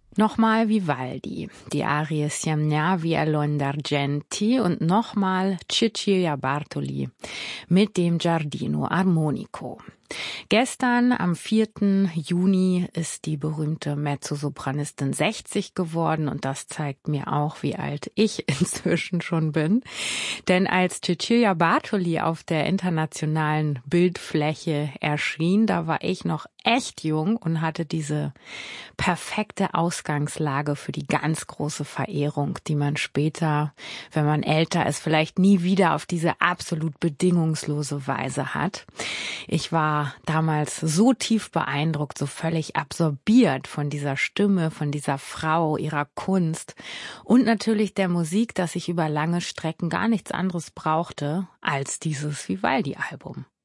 Nochmal Vivaldi, die Arie Sciamnavi Allon d'Argenti und nochmal Cecilia Bartoli mit dem Giardino Armonico. Gestern, am 4. Juni, ist die berühmte Mezzosopranistin 60 geworden und das zeigt mir auch, wie alt ich inzwischen schon bin. Denn als Cecilia Bartoli auf der internationalen Bildfläche erschien, da war ich noch echt jung und hatte diese perfekte Ausgangslage für die ganz große Verehrung, die man später, wenn man älter ist, vielleicht nie wieder auf diese absolut bedingungslose Weise hat. Ich war damals so tief beeindruckt, so völlig absorbiert von dieser Stimme, von dieser Frau, ihrer Kunst und natürlich der Musik, dass ich über lange Strecken gar nichts anderes brauchte als dieses Vivaldi-Album.